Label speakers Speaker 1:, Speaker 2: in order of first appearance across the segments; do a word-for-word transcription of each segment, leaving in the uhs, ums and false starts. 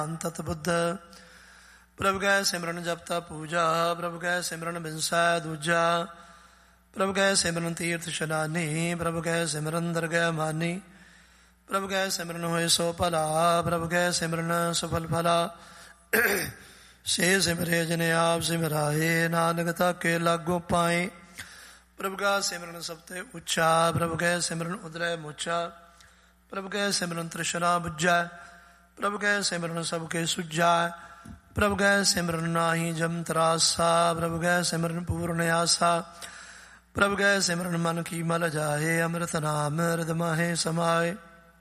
Speaker 1: ਤਤ ਬੁੱਧ। ਪ੍ਰਭ ਕੈ ਸਿਮਰਨ ਜਪਤਾ ਪੂਜਾ, ਪ੍ਰਭ ਕੈ ਸਿਮਰਨ ਬਿਨਸੈ ਦੂਜਾ। ਪ੍ਰਭ ਕੈ ਸਿਮਰਨ ਤੀਰਥ ਇਸ਼ਨਾਨੀ, ਪ੍ਰਭ ਕੈ ਸਿਮਰਨ ਦਰਗਹਿ ਮਾਨੀ। ਪ੍ਰਭ ਕੈ ਸਿਮਰਨ ਹੋਏ ਸੋ ਭਲਾ, ਪ੍ਰਭ ਕੈ ਸਿਮਰਨ ਸਫਲ ਫਲਾ। ਸੇ ਸਿਮਰੇ ਜਿਨ ਆਪ ਸਿਮਰਾਏ, ਨਾਨਕ ਤਾਕੇ ਲਾਗੋ ਪਾਏ। ਪ੍ਰਭ ਕਾ ਸਿਮਰਨ ਸਭ ਤੇ ਉੱਚਾ, ਪ੍ਰਭ ਕੈ ਸਿਮਰਨ ਉਦਰੈ ਮੋਚਾ। ਪ੍ਰਭ ਕੈ ਸਿਮਰਨ ਤ੍ਰਿਸ਼ਨਾ ਬੁਝੈ, ਪ੍ਰਭ ਕੈ ਸਿਮਰਨ ਸਭ ਕੇ ਸੁਝੈ। ਪ੍ਰਭ ਕੈ ਸਿਮਰਨ ਨਾਹੀ ਜਮ ਤਰਾਸਾ, ਪ੍ਰਭ ਕੈ ਸਿਮਰਨ ਪੂਰਨ ਆਸਾ। ਪ੍ਰਭ ਕੈ ਸਿਮਰਨ ਮਨ ਕੀ ਮਲ ਜਾਏ, ਅੰਮ੍ਰਿਤ ਨਾਮ ਹਿਰਦਿ ਮਾਹੇ ਸਮਾਏ।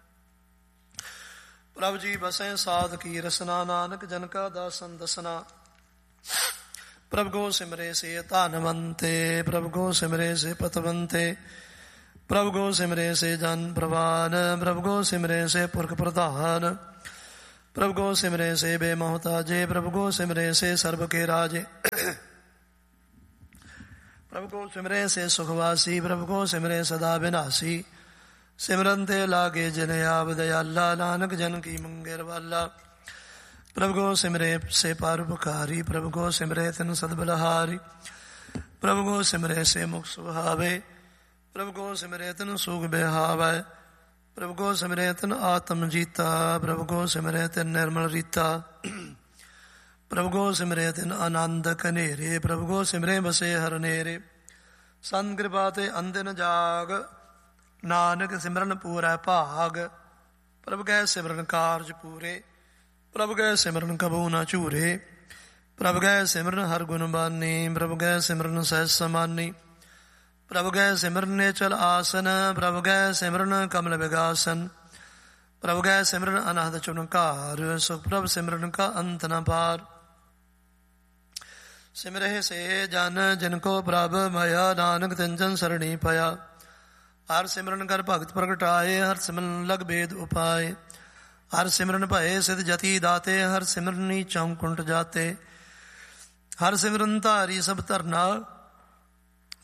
Speaker 1: ਪ੍ਰਭ ਜੀ ਬਸੈ ਸਾਧ ਕੀ ਰਸਨਾ, ਨਾਨਕ ਜਨ ਕਾ ਦਾਸਨ ਦਸਨਾ। ਪ੍ਰਭ ਕੋ ਸਿਮਰੇ ਸੇ ਧਨਵੰਤੇ, ਪ੍ਰਭ ਕੋ ਸਿਮਰੇ ਸੇ ਪਤਵੰਤੇ। ਪ੍ਰਭ ਕੋ ਸਿਮਰੇ ਸੇ ਜਨ ਪ੍ਰਵਾਨ, ਪ੍ਰਭ ਕੋ ਸਿਮਰੇ ਸੇ ਪੁਰਖ ਪ੍ਰਧਾਨ। ਪ੍ਰਭ ਕੋ ਸਿਮਰੇ ਸੇ ਬੇਮੋਹਤਾਜੇ, ਪ੍ਰਭ ਕੋ ਸਿਮਰੇ ਸੇ ਸਰਬ ਕੇ ਰਾਜੇ। ਪ੍ਰਭ ਕੋ ਸਿਮਰੇ ਸੇ ਸੁਖਵਾਸੀ, ਪ੍ਰਭ ਕੋ ਸਿਮਰੇ ਸਦਾ ਵਿਨਾਸੀ। ਸਿਮਰਨ ਤੇ ਲਾਗੇ ਜਿਨ ਆਪ ਦਇਆਲਾ, ਨਾਨਕ ਜਨ ਕੀ ਮੰਗਿ ਰਵਾਲਾ। ਪ੍ਰਭ ਕੋ ਸਿਮਰੇ ਸੇ ਪਰਉਪਕਾਰੀ, ਪ੍ਰਭ ਕੋ ਸਿਮਰੇ ਤਿਨ ਸਦਬਲਹਾਰੀ। ਪ੍ਰਭ ਕੋ ਸਿਮਰੇ ਸੇ ਮੁਖ ਸੁਹਾਵੇ, ਪ੍ਰਭ ਕੋ ਸਿਮਰੇ ਤਿਨ ਸੁਖ ਬਿਹਾਵੈ। ਪ੍ਰਭ ਕੋ ਸਿਮਰੇ ਤਿਨ ਆਤਮ ਜੀਤਾ, ਪ੍ਰਭ ਕੋ ਸਿਮਰੇ ਤਿਨ ਨਿਰਮਲ ਰੀਤਾ। ਪ੍ਰਭ ਕੋ ਸਿਮਰੇ ਤਿਨ ਆਨੰਦ ਕਨੇਰੇ, ਪ੍ਰਭ ਕੋ ਸਿਮਰੇ ਬਸੇ ਹਰ ਨੇਰੇ। ਸੰਤ ਕਿਰਪਾ ਤੇ ਅੰਦਿਨ ਜਾਗ, ਨਾਨਕ ਸਿਮਰਨ ਪੂਰੈ ਭਾਗ। ਪ੍ਰਭ ਕੈ ਸਿਮਰਨ ਕਾਰਜ ਪੂਰੇ, ਪ੍ਰਭ ਕੈ ਸਿਮਰਨ ਕਬਹੂ ਨਾ ਝੂਰੇ। ਪ੍ਰਭ ਕੈ ਸਿਮਰਨ ਹਰ ਗੁਣ ਬਾਨੀ, ਪ੍ਰਭ ਕੈ ਸਿਮਰਨ ਸਹਿਜ ਸਮਾਨੀ। ਪ੍ਰਭ ਕੈ ਸਿਮਰਨ ਨੇਚਲ ਆਸਨ, ਪ੍ਰਭ ਕੈ ਸਿਮਰਨ ਕਮਲ ਵਿਗਾਸਨ। ਪ੍ਰਭ ਕੈ ਸਿਮਰਨ ਅਨਹਦ ਚੁਨਕਾਰ, ਸੁਖ ਪ੍ਰਭ ਸਿਮਰਨ ਕਾ ਅੰਤ ਨ ਪਾਰ। ਸਿਮਰਹਿ ਸੇ ਜਨ ਜਿਨ ਕੋ ਪ੍ਰਭ ਮਾਇਆ, ਨਾਨਕ ਤਿਨ ਜਨ ਸਰਣੀ ਪਾਇਆ। ਹਰ ਸਿਮਰਨ ਕਰ ਭਗਤ ਪ੍ਰਗਟਾਏ, ਹਰ ਸਿਮਰਨ ਲਗ ਭੇਦ ਉਪਾਏ। ਹਰ ਸਿਮਰਨ ਭਏ ਸਿਧ ਜਤੀ ਦਾਤੇ, ਹਰ ਸਿਮਰਨੀ ਚੌਂਕੁੰਟ ਜਾਤੇ। ਹਰ ਸਿਮਰਨ ਧਾਰੀ ਸਭ ਧਰਨਾ,